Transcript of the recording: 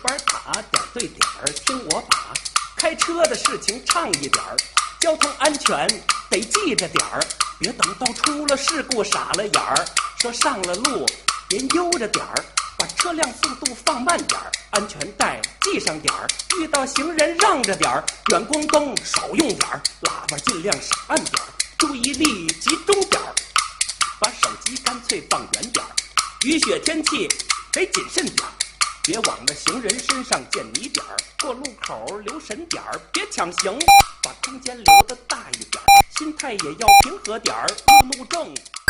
板打点对点儿，听我把开车的事情唱一点儿，交通安全得记着点儿，别等到出了事故傻了眼儿。说上了路别悠着点儿，把车辆速度放慢点儿，安全带系上点儿，遇到行人让着点儿，远光灯少用点儿，喇叭尽量少按点儿，注意力集中点儿，把手机干脆放远点儿，雨雪天气得谨慎点儿，别往那行人身上溅泥点儿，过路口留神点儿，别抢行，把空间留得大一点儿，心态也要平和点儿，路怒症